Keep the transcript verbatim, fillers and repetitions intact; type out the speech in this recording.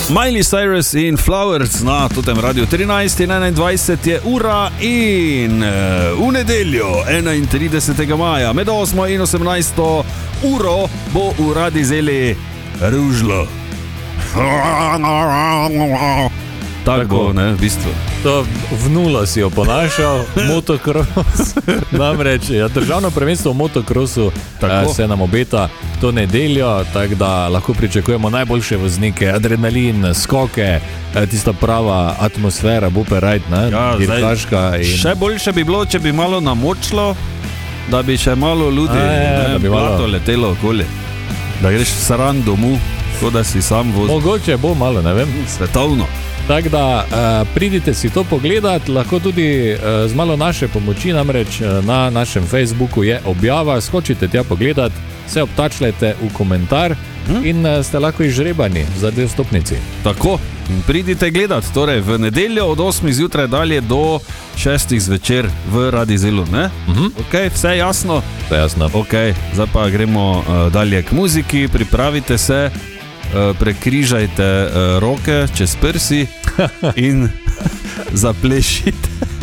Miley Cyrus in Flowers na totem Radio trinajst in enaindvajset je ura in uh, v nedeljo enaintridesetega maja med osmo in osemnajsto uro bo v Radizeli ružlo. Tako, Tako bo, ne, v bistvu. To v nulo si jo ponašal, motocross. Namreč, ja, državno prvenstvo v motocrossu eh, se nam obeta to nedeljo, tako da lahko pričakujemo najboljše voznike, adrenalin, skoke, eh, tista prava atmosfera, bupe rajt, ne, ja, dirkaška. In... Še boljše bi bilo, če bi malo namočilo, da bi še malo ljudi, A, je, ne, da bi malo letelo okoli. Da greš sran domu, tako da si sam vozil. Mogoče bo malo, ne vem. Svetovno. Tako da uh, pridite si to pogledati, lahko tudi uh, z malo naše pomoči, namreč uh, na našem Facebooku je objava, skočite tja pogledati, se obtačljajte v komentar hm? in uh, ste lahko izžrebani za dve vstopnici. Tako, in pridite gledati, torej v nedeljo od osmih zjutraj dalje do šestih zvečer v Radizelu, ne? Uh-huh. Ok, vse jasno? Vse jasno. Ok, zdaj pa gremo uh, dalje k muziki, pripravite se. Prekrižajte uh, roke čez prsi in zaplešite.